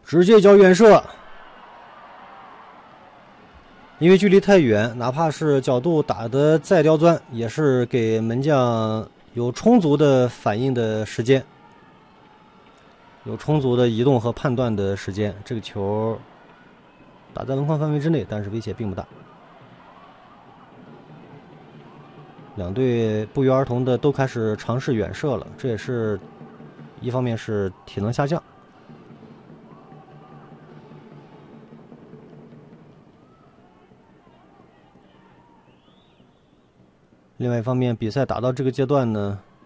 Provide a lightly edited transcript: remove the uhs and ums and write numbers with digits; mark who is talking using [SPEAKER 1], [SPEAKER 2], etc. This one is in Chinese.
[SPEAKER 1] 直接脚远射，因为距离太远，哪怕是角度打得再刁钻，也是给门将有充足的反应的时间，有充足的移动和判断的时间。这个球打在门框范围之内，但是威胁并不大。两队不约而同的都开始尝试远射了，这也是一方面是体能下降。另外一方面，比赛打到这个阶段呢，